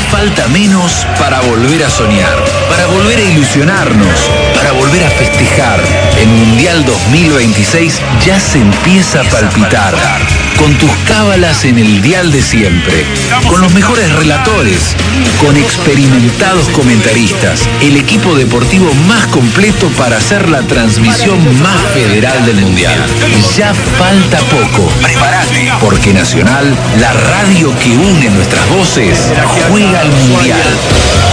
falta menos para volver a soñar, para volver a ilusionarnos, para volver a festejar. El Mundial 2026 ya se empieza a palpitar. Con tus cábalas en el dial de siempre, con los mejores relatores, con experimentados comentaristas, el equipo deportivo más completo para hacer la transmisión más federal del Mundial. Ya falta poco. Prepárate, porque Nacional, la radio que une nuestras voces, juega al Mundial.